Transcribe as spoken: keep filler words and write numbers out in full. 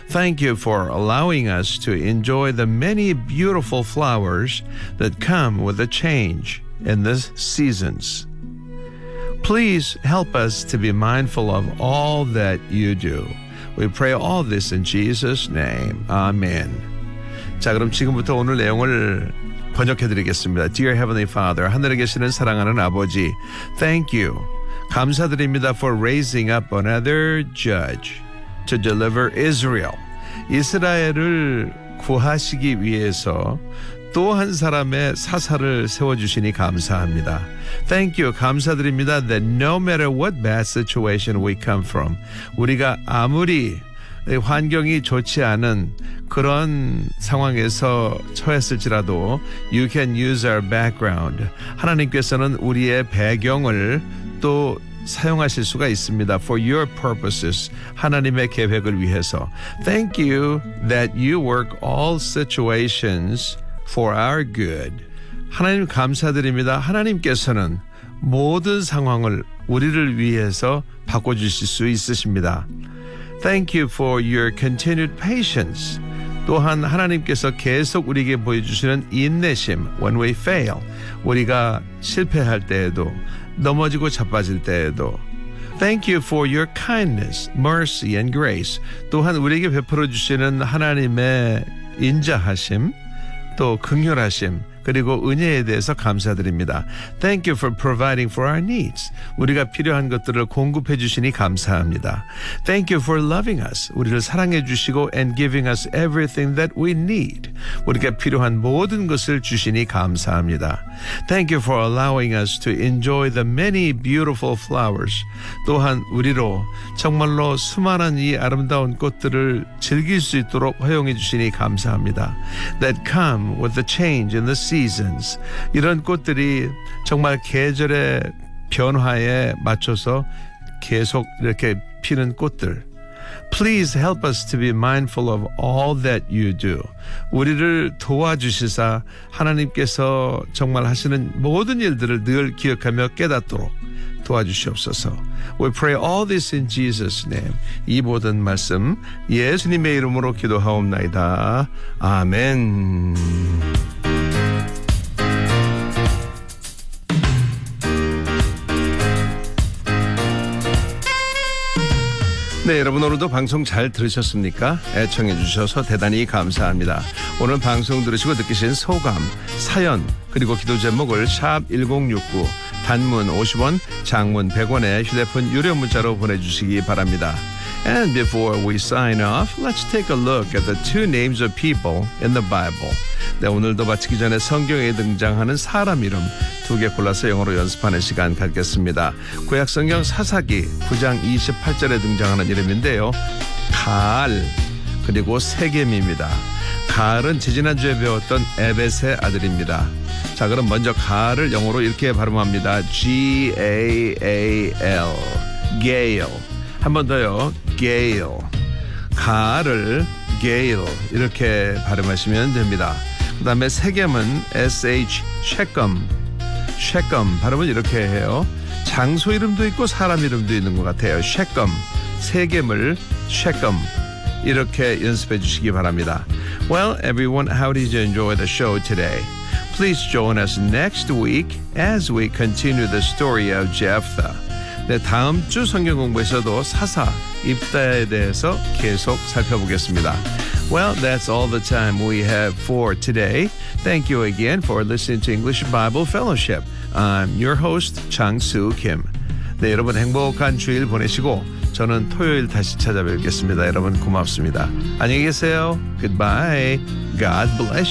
Thank you for allowing us to enjoy the many beautiful flowers that come with a change in the seasons. Please help us to be mindful of all that you do. We pray all this in Jesus' name. Amen. 자, 그럼 지금부터 오늘 내용을 번역해드리겠습니다. Dear Heavenly Father, 하늘에 계시는 사랑하는 아버지, Thank you. 감사드립니다 for raising up another judge to deliver Israel. 이스라엘을 구하시기 위해서 또 한 사람의 사사를 세워주시니 감사합니다. Thank you. 감사드립니다. That no matter what bad situation we come from, 우리가 아무리 환경이 좋지 않은 그런 상황에서 처했을지라도 You can use our background. 하나님께서는 우리의 배경을 또 사용하실 수가 있습니다. For your purposes. 하나님의 계획을 위해서. Thank you that you work all situations for our good. 하나님 감사드립니다. 하나님께서는 모든 상황을 우리를 위해서 바꿔주실 수 있으십니다. Thank you for your continued patience. 또한 하나님께서 계속 우리에게 보여주시는 인내심. When we fail. 우리가 실패할 때에도 넘어지고 자빠질 때에도 Thank you for your kindness, mercy and grace. 또한 우리에게 베풀어 주시는 하나님의 인자하심 또 긍휼하심 그리고 은혜에 대해서 감사드립니다. Thank you for providing for our needs. 우리가 필요한 것들을 공급해 주시니 감사합니다. Thank you for loving us. 우리를 사랑해 주시고 and giving us everything that we need. 우리가 필요한 모든 것을 주시니 감사합니다. Thank you for allowing us to enjoy the many beautiful flowers. 또한 우리로 정말로 수많은 이 아름다운 꽃들을 즐길 수 있도록 허용해 주시니 감사합니다. That come with the change in the seasons. 이런 꽃들이 정말 계절의 변화에 맞춰서 계속 이렇게 피는 꽃들. Please help us to be mindful of all that you do. 우리를 도와주시사 하나님께서 정말 하시는 모든 일들을 늘 기억하며 깨닫도록 도와주시옵소서. We pray all this in Jesus' name. 이 모든 말씀 예수님의 이름으로 기도하옵나이다. 아멘. 네, 여러분 오늘도 방송 잘 들으셨습니까? 애청해 주셔서 대단히 감사합니다. 오늘 방송 들으시고 느끼신 소감, 사연, 그리고 기도 제목을 샵 일공육구, 단문 오십 원, 장문 백 원의 휴대폰 유료 문자로 보내주시기 바랍니다. And before we sign off, let's take a look at the two names of people in the Bible. 네, 오늘도 마치기 전에 성경에 등장하는 사람 이름 두 개 골라서 영어로 연습하는 시간 갖겠습니다. 구약성경 사사기 구 장 이십팔 절에 등장하는 이름인데요. 가알 그리고 세겜입니다. 가알은 지지난주에 배웠던 에벳의 아들입니다. 자, 그럼 먼저 가알을 영어로 이렇게 발음합니다. G A A L Gale. 한 번 더요. Gale. 가알을 Gale 이렇게 발음하시면 됩니다. 그 다음에 세겜은 S H 셰검. 셰검 발음을 이렇게 해요. 장소 이름도 있고 사람 이름도 있는 것 같아요. 셰검. 세겜을 셰검 이렇게 연습해 주시기 바랍니다. Well, everyone, how did you enjoy the show today? Please join us next week as we continue the story of Jephthah. 네, 다음 주 성경 공부에서도 사사 입다에 대해서 계속 살펴보겠습니다. Well, that's all the time we have for today. Thank you again for listening to English Bible Fellowship. I'm your host, 장수 김. 네, 여러분 행복한 주일 보내시고 저는 토요일 다시 찾아뵙겠습니다. 여러분 고맙습니다. 안녕히 계세요. Goodbye. God bless you.